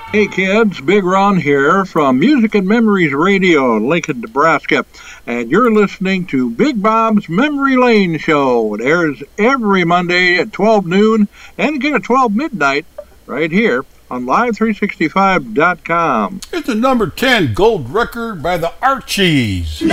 Hey kids, Big Ron here from Music and Memories Radio in Lincoln, Nebraska, and you're listening to Big Bob's Memory Lane Show. It airs every Monday at 12 noon and again at 12 midnight right here on Live365.com. It's a number 10 gold record by the Archies.